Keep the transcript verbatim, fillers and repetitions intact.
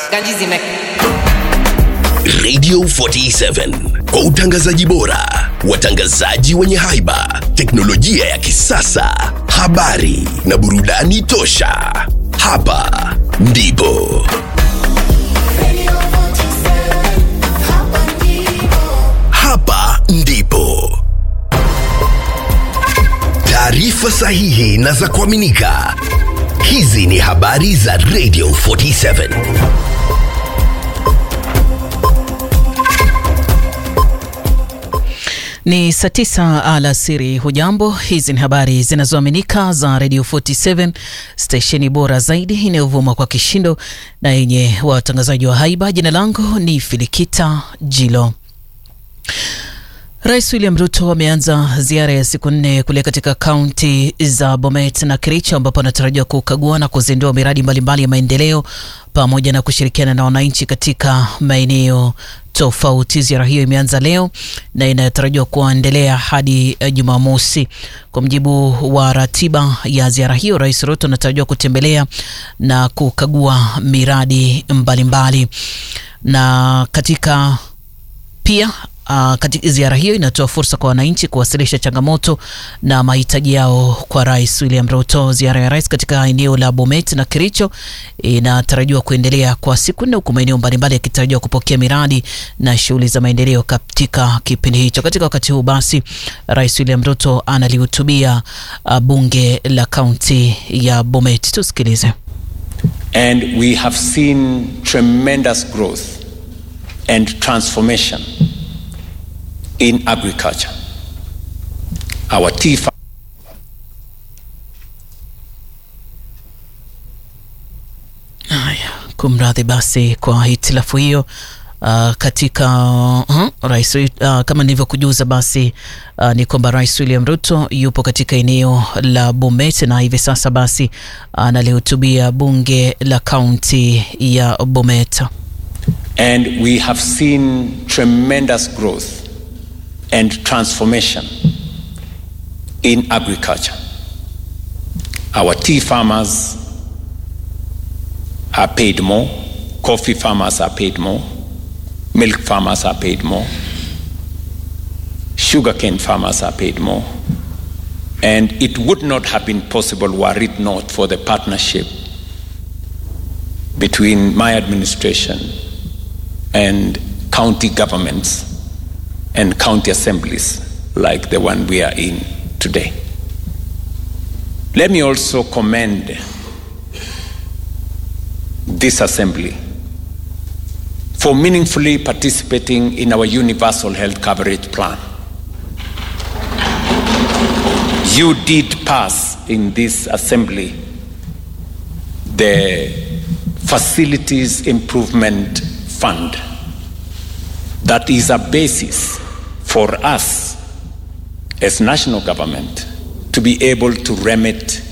Ganji zime. Radio forty-seven, kwa utangazaji bora, watangazaji wenye haiba, teknolojia ya kisasa, habari na burudani tosha. Hapa ndipo Hapa ndipo taarifa sahihi na za kuaminika. Hizi ni habari za Radio forty-seven. Ni saa tisa alasiri. Hujambo, hizi ni habari zinazoaminika za Radio forty-seven, stesheni bora zaidi inayovuma kwa kishindo na yenye watangazaji wa haiba. Jina langu ni Filikita Jilo. Rais William Ruto ameanza ziara ya siku nne kule katika kaunti za Bomet na Kericho, ambapo anatarajiwa kukagua na kuzindua miradi mbalimbali ya maendeleo pamoja na kushirikiana na wananchi katika maeneo tofauti. Ziara hiyo imeanza leo na inatarajiwa kuendelea hadi Jumamosi. Kwa mjibu wa ratiba ya ziara hiyo, Rais Ruto anatarajiwa kutembelea na kukagua miradi mbalimbali. Na katika pia Uh, katika ziara hiyo inatoa fursa kwa wananchi kuwasilisha changamoto na mahitaji yao kwa Rais William Ruto. Ziara ya rais katika eneo la Bomet na Kericho inatarajiwa kuendelea kwa siku nne, huku maeneo mbalimbali yakitarajiwa kupokea miradi na shughuli za maendeleo katika kipindi hicho. Katika wakati huu basi, Rais William Ruto analihutubia uh, bunge la kaunti ya Bomet. Tusikilize. And we have seen tremendous growth and transformation in agriculture. Our tea farm Haya, kumradhi basi kwa hitilafu hiyo. Uh, katika uh, rais uh, kama nilivyokujuza basi uh, ni kwamba Rais William Ruto yupo katika eneo la Bomet na hivi sasa basi analihutubia uh, bunge la kaunti ya Bomet. And we have seen tremendous growth and transformation in agriculture. Our tea farmers are paid more, coffee farmers are paid more, milk farmers are paid more, sugarcane farmers are paid more. And it would not have been possible were it not for the partnership between my administration and county governments and county assemblies like the one we are in today. Let me also commend this assembly for meaningfully participating in our universal health coverage plan. You did pass in this assembly the Facilities Improvement Fund. That is a basis for us as national government to be able to remit